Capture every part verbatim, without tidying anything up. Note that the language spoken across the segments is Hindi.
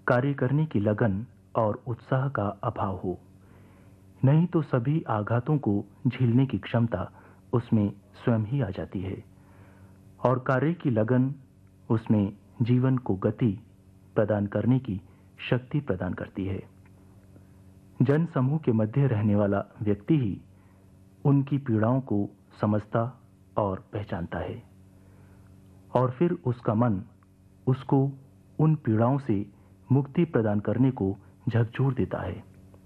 कार्य करने की लगन और उत्साह का अभाव हो। नहीं तो सभी आघातों को झेलने की क्षमता उसमें स्वयं ही आ जाती है और कार्य की लगन उसमें जीवन को गति प्रदान करने की शक्ति प्रदान करती है। जन समूह के मध्य रहने वाला व्यक्ति ही उनकी पीड़ाओं को समझता और पहचानता है और फिर उसका मन उसको उन पीड़ाओं से मुक्ति प्रदान करने को झकझोर देता है।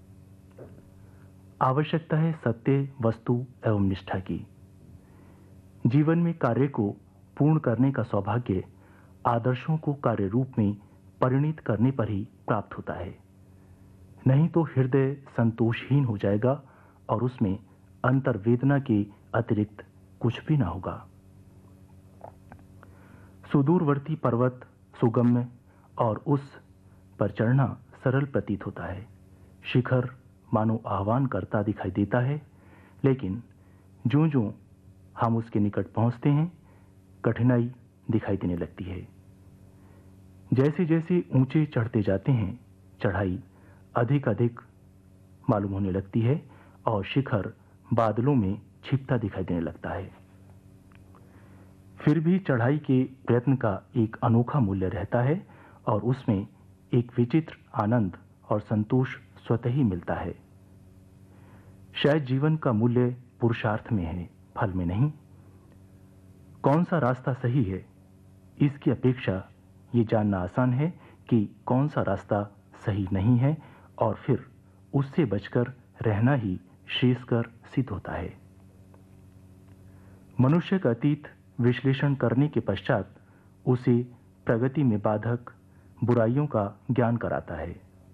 आवश्यकता है सत्य, वस्तु एवं निष्ठा की। जीवन में कार्य को पूर्ण करने का सौभाग्य आदर्शों को कार्य रूप में परिणित करने पर ही प्राप्त होता है। नहीं तो हृदय संतोषहीन हो जाएगा और उसमें अंतर्वेदना के अतिरिक्त कुछ भी ना होगा। सुदूरवर्ती पर्वत सुगम्य और उस पर चढ़ना सरल प्रतीत होता है। शिखर मानो आह्वान करता दिखाई देता है, लेकिन ज्यों-ज्यों हम उसके निकट पहुंचते हैं, कठिनाई दिखाई देने लगती है। जैसे जैसे ऊंचे चढ़ते जाते हैं, चढ़ाई अधिक अधिक मालूम होने लगती है और शिखर बादलों में छिपता दिखाई देने लगता है। फिर भी चढ़ाई के प्रयत्न का एक अनोखा मूल्य रहता है और उसमें एक विचित्र आनंद और संतोष स्वतः ही मिलता है। शायद जीवन का मूल्य पुरुषार्थ में है, फल में नहीं। कौन सा रास्ता सही है, इसकी अपेक्षा ये जानना आसान है कि कौन सा रास्ता सही नहीं है और फिर उससे बचकर रहना ही श्रेयस्कर सिद्ध होता है। मनुष्य का अतीत विश्लेषण करने के पश्चात उसे प्रगति में बाधक बुराइयों का ज्ञान कराता है।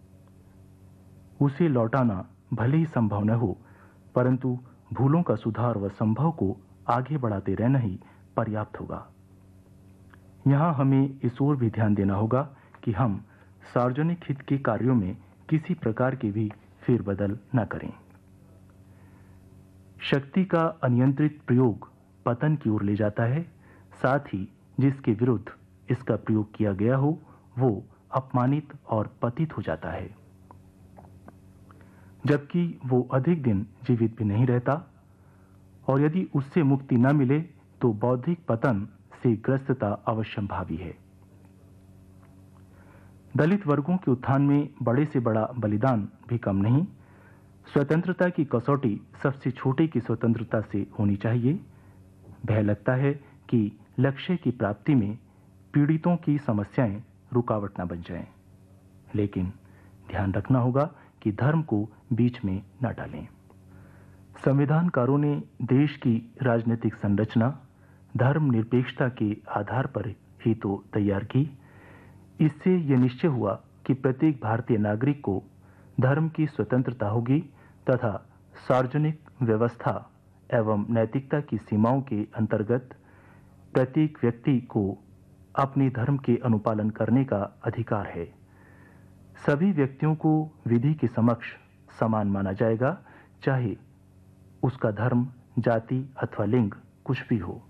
उसे लौटाना भले ही संभव न हो, परंतु भूलों का सुधार व संभव को आगे बढ़ाते रहना ही पर्याप्त होगा। यहां हमें इस ओर भी ध्यान देना होगा कि हम सार्वजनिक हित के कार्यों में किसी प्रकार की भी फेरबदल न करें। शक्ति का अनियंत्रित प्रयोग पतन की ओर ले जाता है, साथ ही जिसके विरुद्ध इसका प्रयोग किया गया हो वो अपमानित और पतित हो जाता है, जबकि वो अधिक दिन जीवित भी नहीं रहता। और यदि उससे मुक्ति न मिले तो बौद्धिक पतन से ग्रस्तता अवश्यंभावी है। दलित वर्गों के उत्थान में बड़े से बड़ा बलिदान भी कम नहीं। स्वतंत्रता की कसौटी सबसे छोटे की स्वतंत्रता से होनी चाहिए। भय लगता है कि लक्ष्य की प्राप्ति में पीड़ितों की समस्याएं रुकावट न बन जाएं, लेकिन ध्यान रखना होगा कि धर्म को बीच में न डालें। संविधानकारों ने देश की राजनीतिक संरचना धर्मनिरपेक्षता के आधार पर ही तो तैयार की। इससे यह निश्चय हुआ कि प्रत्येक भारतीय नागरिक को धर्म की स्वतंत्रता होगी तथा सार्वजनिक व्यवस्था एवं नैतिकता की सीमाओं के अंतर्गत प्रत्येक व्यक्ति को अपने धर्म के अनुपालन करने का अधिकार है। सभी व्यक्तियों को विधि के समक्ष समान माना जाएगा, चाहे उसका धर्म, जाति अथवा लिंग कुछ भी हो।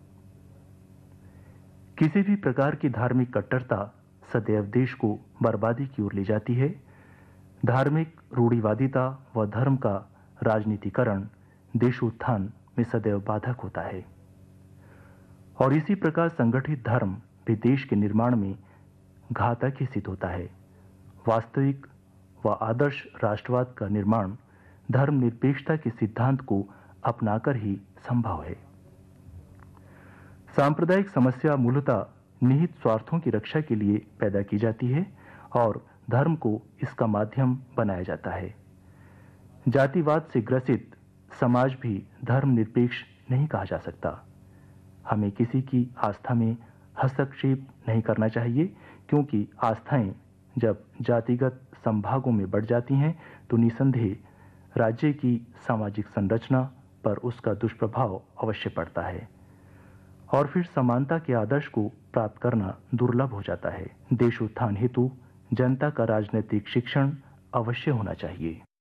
किसी भी प्रकार की धार्मिक कट्टरता सदैव देश को बर्बादी की ओर ले जाती है। धार्मिक रूढ़िवादिता व धर्म का राजनीतिकरण देशोत्थान में सदैव बाधक होता है और इसी प्रकार संगठित धर्म भी देश के निर्माण में घातक ही सिद्ध होता है। वास्तविक व आदर्श राष्ट्रवाद का निर्माण धर्मनिरपेक्षता के सिद्धांत को अपनाकर ही संभव है। सांप्रदायिक समस्या मूलतः निहित स्वार्थों की रक्षा के लिए पैदा की जाती है और धर्म को इसका माध्यम बनाया जाता है। जातिवाद से ग्रसित समाज भी धर्मनिरपेक्ष नहीं कहा जा सकता। हमें किसी की आस्था में हस्तक्षेप नहीं करना चाहिए, क्योंकि आस्थाएं जब जातिगत संभागों में बढ़ जाती हैं तो निसंदेह राज्य की सामाजिक संरचना पर उसका दुष्प्रभाव अवश्य पड़ता है और फिर समानता के आदर्श को प्राप्त करना दुर्लभ हो जाता है। देशोत्थान हेतु जनता का राजनीतिक शिक्षण अवश्य होना चाहिए।